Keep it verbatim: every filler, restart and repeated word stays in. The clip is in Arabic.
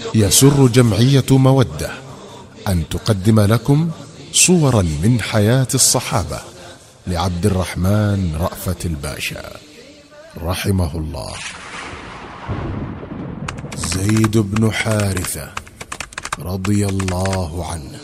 يسر جمعية مودة أن تقدم لكم صورا من حياة الصحابة لعبد الرحمن رأفت الباشا رحمه الله. زيد بن حارثة رضي الله عنه